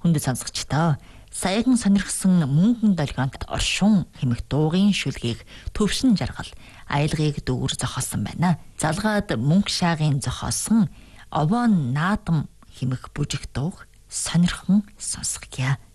Хүндэт сонсогчдоо саяхан сонирхсан мөнгөн долгионт оршин хэмэх дуугийн шүлгийг Төвшин Жаргал аялгыг дүүр зохиосон байна. Залгаад мөнгө шаагийн зохиосон Овоон наадам хэмэх бүжиг дууг сонирхон сонсгоё.